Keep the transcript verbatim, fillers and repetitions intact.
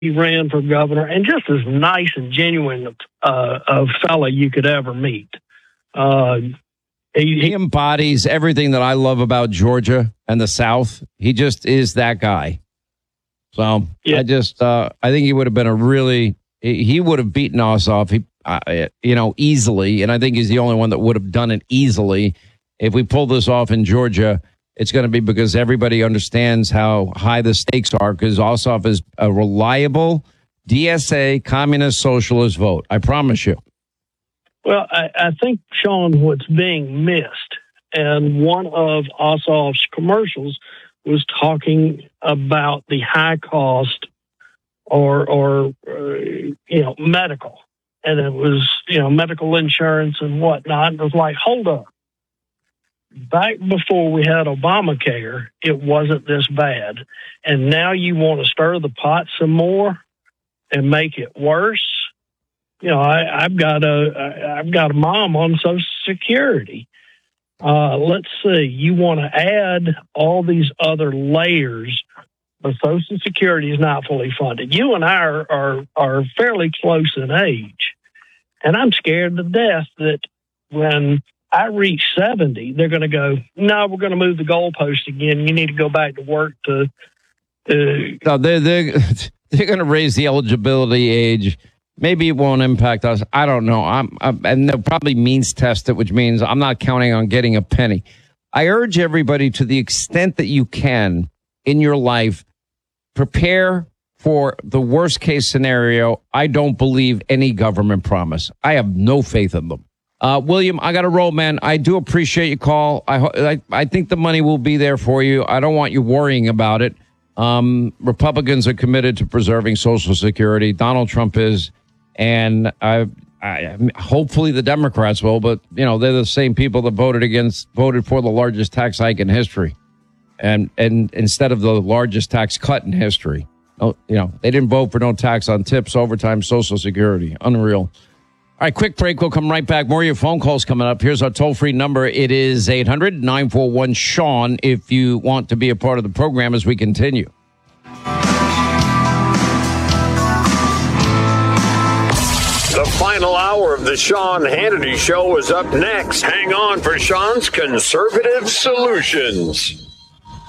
he ran for governor, and just as nice and genuine uh, a fella you could ever meet. Uh, he, he embodies everything that I love about Georgia and the South. He just is that guy. So yeah. I just, uh, I think he would have been a really, he would have beaten Ossoff, he, uh, you know, easily. And I think he's the only one that would have done it easily. If we pull this off in Georgia, it's going to be because everybody understands how high the stakes are, because Ossoff is a reliable D S A communist socialist vote. I promise you. Well, I, I think, Sean, what's being missed, and one of Ossoff's commercials was talking about the high cost or, or uh, you know, medical. And it was, you know, medical insurance and whatnot. It was like, hold up. Back before we had Obamacare, it wasn't this bad. And now you want to stir the pot some more and make it worse? You know, I, I've got a, I've got a mom on Social Security. Uh, let's see, you want to add all these other layers, but Social Security is not fully funded. You and I are, are, are fairly close in age. And I'm scared to death that when I reach seventy, they're going to go, no, we're going to move the goalpost again. You need to go back to work to. Uh, no, they're, they're, they're going to raise the eligibility age. Maybe it won't impact us. I don't know. I'm, I'm and they'll probably means test it, which means I'm not counting on getting a penny. I urge everybody, to the extent that you can in your life, prepare for the worst case scenario. I don't believe any government promise. I have no faith in them. Uh, William, I got to roll, man. I do appreciate your call. I, I I think the money will be there for you. I don't want you worrying about it. Um, Republicans are committed to preserving Social Security. Donald Trump is. And I, I, hopefully the Democrats will, but, you know, they're the same people that voted against, voted for the largest tax hike in history. And, and instead of the largest tax cut in history, oh, you know, they didn't vote for no tax on tips, overtime, Social Security. Unreal. All right, quick break. We'll come right back. More of your phone calls coming up. Here's our toll-free number. It is eight hundred, nine four one, Sean if you want to be a part of the program as we continue. The final hour of the Sean Hannity Show is up next. Hang on for Sean's Conservative Solutions.